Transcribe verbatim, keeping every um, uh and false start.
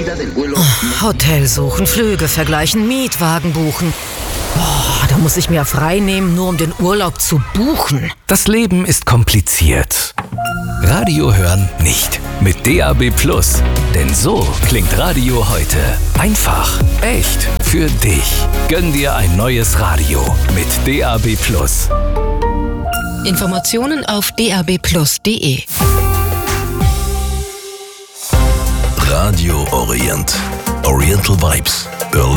Hotel suchen, Flüge vergleichen, Mietwagen buchen. Oh, da muss ich mir frei nehmen, nur um den Urlaub zu buchen. Das Leben ist kompliziert. Radio hören nicht. Mit D A B Plus. Denn so klingt Radio heute. Einfach, echt, für dich. Gönn dir ein neues Radio mit D A B Plus. Informationen auf d a b plus punkt d e. Radio Orient. Oriental Vibes. Berlin.